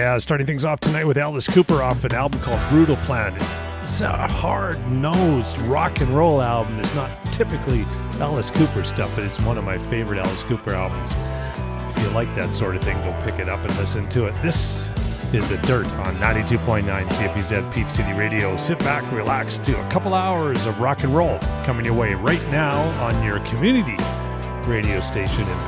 Yeah, starting things off tonight with Alice Cooper off an album called Brutal Plan. It's a hard-nosed rock and roll album. It's not typically Alice Cooper stuff, but it's one of my favorite Alice Cooper albums. If you like that sort of thing, go pick it up and listen to it. This is The Dirt on 92.9 CFEZ Peach City Radio. Sit back, relax to a couple hours of rock and roll coming your way right now on your community radio station in